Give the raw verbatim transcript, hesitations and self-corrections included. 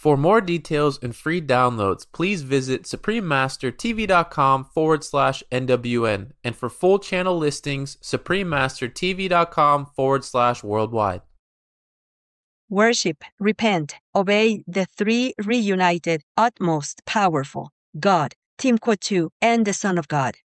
For more details and free downloads, please visit suprememastertv.com forward slash NWN. And for full channel listings, suprememastertv.com forward slash worldwide. Worship, repent, obey the three reunited, utmost powerful, God, Team Quote two, and the Son of God.